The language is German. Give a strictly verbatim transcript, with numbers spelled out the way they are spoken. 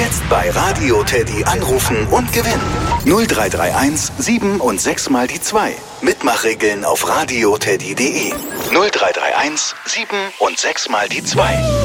Jetzt bei Radio Teddy anrufen und gewinnen. null drei drei eins sieben und sechs mal die zwei. Mitmachregeln auf radioteddy punkt de. null drei drei eins sieben und sechs mal die zwei.